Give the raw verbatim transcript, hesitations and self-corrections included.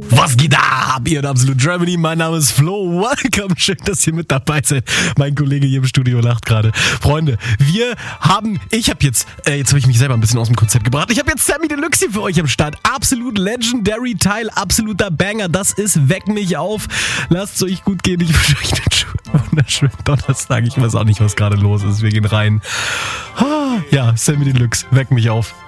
Was geht ab, ihr in Absolute Germany? Mein Name ist Flo. Welcome, schön, dass ihr mit dabei seid. Mein Kollege hier im Studio lacht gerade. Freunde, wir haben, ich habe jetzt, äh, jetzt habe ich mich selber ein bisschen aus dem Konzept gebracht. Ich habe jetzt Samy Deluxe hier für euch am Start. Absolut legendary Teil, absoluter Banger. Das ist Weck mich auf. Lasst es euch gut gehen. Ich wünsche euch einen wunderschönen Donnerstag. Ich weiß auch nicht, was gerade los ist. Wir gehen rein. Ja, Samy Deluxe, Weck mich auf.